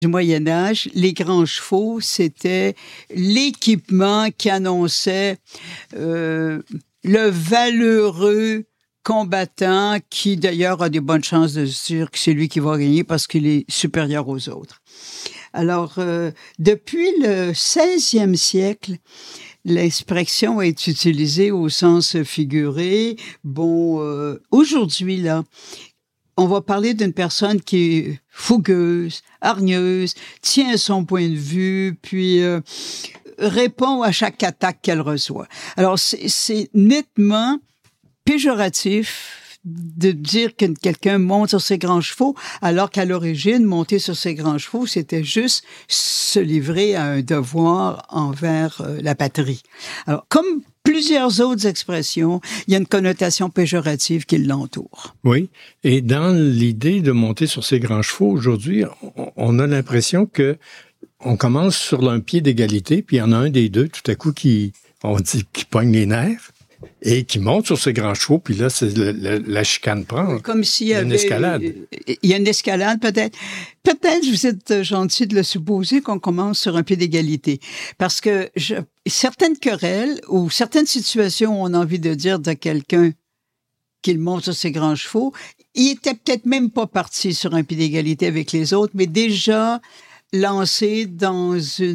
du Moyen Âge, les grands chevaux, c'était l'équipement qui annonçait le valeureux combattant qui, d'ailleurs, a des bonnes chances de se dire que c'est lui qui va gagner parce qu'il est supérieur aux autres. Alors, depuis le 16e siècle, l'expression est utilisée au sens figuré. Bon, aujourd'hui, là, on va parler d'une personne qui est fougueuse, hargneuse, tient son point de vue, puis répond à chaque attaque qu'elle reçoit. Alors, c'est nettement péjoratif de dire que quelqu'un monte sur ses grands chevaux, alors qu'à l'origine, monter sur ses grands chevaux, c'était juste se livrer à un devoir envers la patrie. Alors, comme plusieurs autres expressions, il y a une connotation péjorative qui l'entoure. Oui, et dans l'idée de monter sur ses grands chevaux, aujourd'hui, on a l'impression que on commence sur un pied d'égalité, puis il y en a un des deux, tout à coup, qui pogne les nerfs. Et qui monte sur ses grands chevaux, puis là, c'est la chicane prend. Comme s'il y avait une escalade. Il y a une escalade, peut-être. Peut-être, vous êtes gentil de le supposer qu'on commence sur un pied d'égalité. Parce que certaines querelles ou certaines situations où on a envie de dire de quelqu'un qu'il monte sur ses grands chevaux, il était peut-être même pas parti sur un pied d'égalité avec les autres, mais déjà lancé dans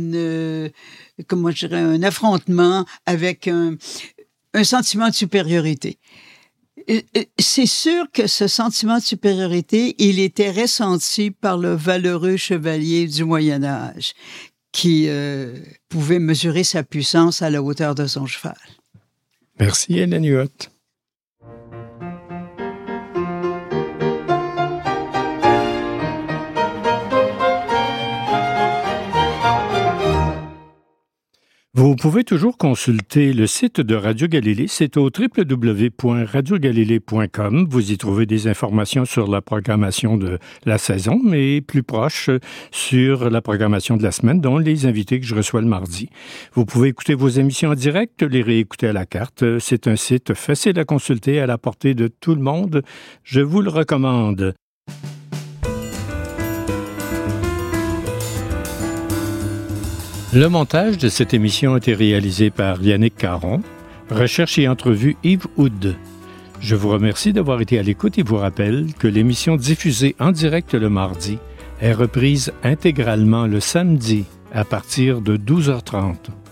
un affrontement avec un sentiment de supériorité. C'est sûr que ce sentiment de supériorité, il était ressenti par le valeureux chevalier du Moyen Âge qui pouvait mesurer sa puissance à la hauteur de son cheval. Merci, Hélène Huot. Vous pouvez toujours consulter le site de Radio Galilée. C'est au www.radiogalilée.com. Vous y trouvez des informations sur la programmation de la saison, mais plus proche sur la programmation de la semaine, dont les invités que je reçois le mardi. Vous pouvez écouter vos émissions en direct, les réécouter à la carte. C'est un site facile à consulter, à la portée de tout le monde. Je vous le recommande. Le montage de cette émission a été réalisé par Yannick Caron. Recherche et entrevue Yves Houd. Je vous remercie d'avoir été à l'écoute et vous rappelle que l'émission diffusée en direct le mardi est reprise intégralement le samedi à partir de 12h30.